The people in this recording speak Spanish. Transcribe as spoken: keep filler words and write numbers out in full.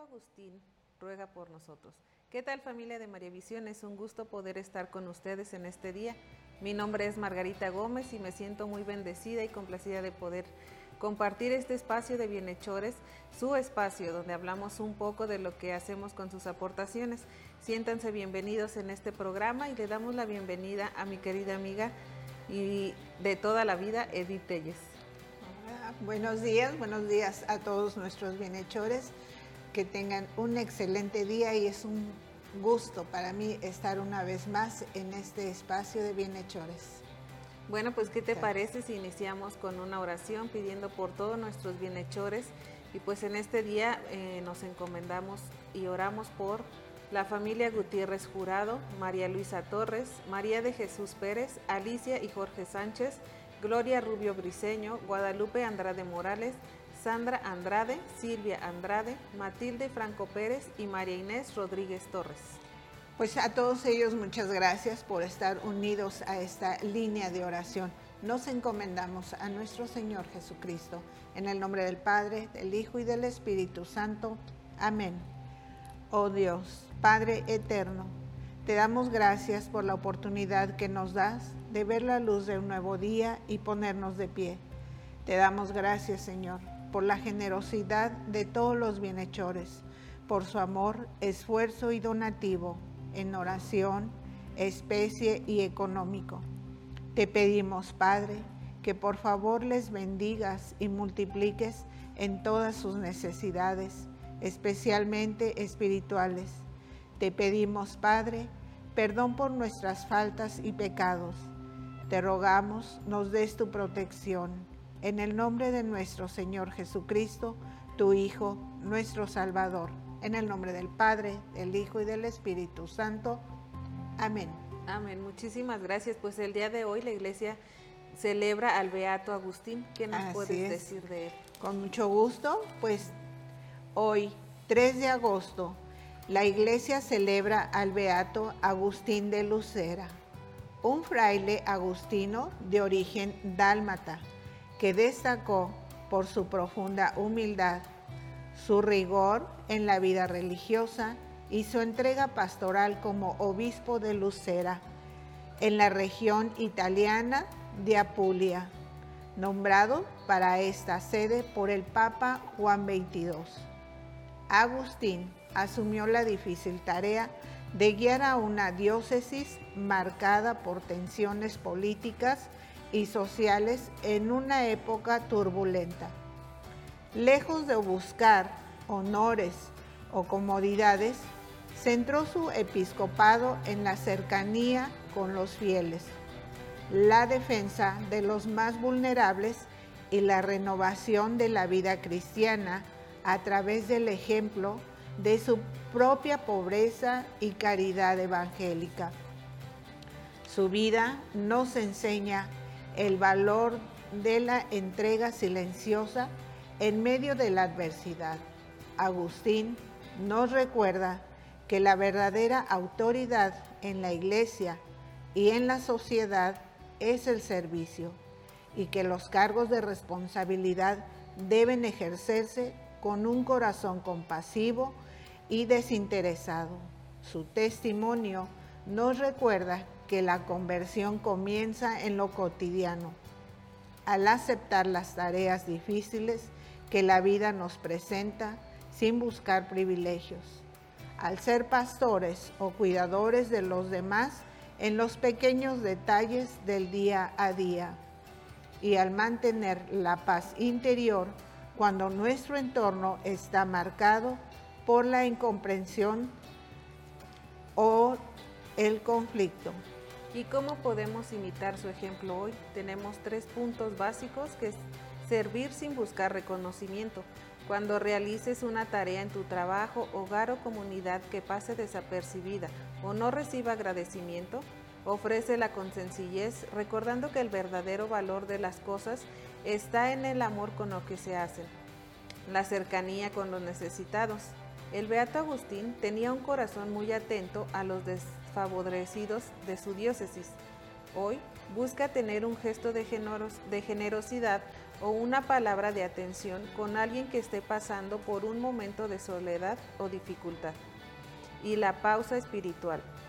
Agustín ruega por nosotros. ¿Qué tal, familia de María Visión? Es un gusto poder estar con ustedes en este día. Mi nombre es Margarita Gómez y me siento muy bendecida y complacida de poder compartir este espacio de bienhechores, su espacio donde hablamos un poco de lo que hacemos con sus aportaciones. Siéntanse bienvenidos en este programa y le damos la bienvenida a mi querida amiga y de toda la vida, Edith Telles. Hola, buenos días, buenos días a todos nuestros bienhechores. Que tengan un excelente día y es un gusto para mí estar una vez más en este espacio de bienhechores. Bueno, pues ¿qué te parece si iniciamos con una oración pidiendo por todos nuestros bienhechores? Y pues en este día eh, nos encomendamos y oramos por la familia Gutiérrez Jurado, María Luisa Torres, María de Jesús Pérez, Alicia y Jorge Sánchez, Gloria Rubio Briceño, Guadalupe Andrade Morales, Sandra Andrade, Silvia Andrade, Matilde Franco Pérez y María Inés Rodríguez Torres. Pues a todos ellos muchas gracias por estar unidos a esta línea de oración. Nos encomendamos a nuestro Señor Jesucristo, en el nombre del Padre, del Hijo y del Espíritu Santo. Amén. Oh Dios, Padre eterno, te damos gracias por la oportunidad que nos das de ver la luz de un nuevo día y ponernos de pie. Te damos gracias, Señor, por la generosidad de todos los bienhechores, por su amor, esfuerzo y donativo en oración, especie y económico. Te pedimos, Padre, que por favor les bendigas y multipliques en todas sus necesidades, especialmente espirituales. Te pedimos, Padre, perdón por nuestras faltas y pecados. Te rogamos, nos des tu protección. En el nombre de nuestro Señor Jesucristo, tu Hijo, nuestro Salvador. En el nombre del Padre, del Hijo y del Espíritu Santo. Amén. Amén. Muchísimas gracias. Pues el día de hoy la iglesia celebra al Beato Agustín. ¿Qué nos Así puedes es. decir de él? Con mucho gusto, pues hoy, tres de agosto, la iglesia celebra al Beato Agustín de Lucera, un fraile agustino de origen dálmata, que destacó por su profunda humildad, su rigor en la vida religiosa y su entrega pastoral como obispo de Lucera, en la región italiana de Apulia, nombrado para esta sede por el Papa Juan veintidós. Agustín asumió la difícil tarea de guiar a una diócesis marcada por tensiones políticas y sociales en una época turbulenta. Lejos de buscar honores o comodidades, centró su episcopado en la cercanía con los fieles, la defensa de los más vulnerables y la renovación de la vida cristiana a través del ejemplo de su propia pobreza y caridad evangélica. Su vida nos enseña el valor de la entrega silenciosa en medio de la adversidad. Agustín nos recuerda que la verdadera autoridad en la iglesia y en la sociedad es el servicio y que los cargos de responsabilidad deben ejercerse con un corazón compasivo y desinteresado. Su testimonio nos recuerda que la conversión comienza en lo cotidiano, al aceptar las tareas difíciles que la vida nos presenta sin buscar privilegios, al ser pastores o cuidadores de los demás en los pequeños detalles del día a día, y al mantener la paz interior cuando nuestro entorno está marcado por la incomprensión o el conflicto. ¿Y cómo podemos imitar su ejemplo hoy? Tenemos tres puntos básicos, que es servir sin buscar reconocimiento. Cuando realices una tarea en tu trabajo, hogar o comunidad que pase desapercibida o no reciba agradecimiento, ofrécela con sencillez, recordando que el verdadero valor de las cosas está en el amor con lo que se hacen, la cercanía con los necesitados. El Beato Agustín tenía un corazón muy atento a los desfavorecidos de su diócesis. Hoy busca tener un gesto de, generos, de generosidad o una palabra de atención con alguien que esté pasando por un momento de soledad o dificultad. Y la pausa espiritual.